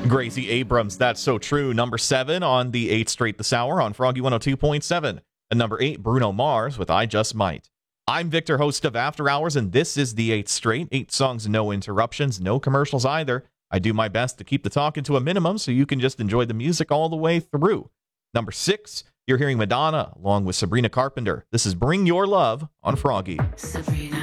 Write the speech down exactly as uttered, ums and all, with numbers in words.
Gracie Abrams, That's So True. Number seven on the eighth straight this hour on Froggy one oh two point seven. And number eight, Bruno Mars with I Just Might. I'm Victor, host of After Hours, and this is the eighth straight. Eight songs, no interruptions, no commercials either. I do my best to keep the talking to a minimum so you can just enjoy the music all the way through. Number six, you're hearing Madonna along with Sabrina Carpenter. This is Bring Your Love on Froggy. Sabrina.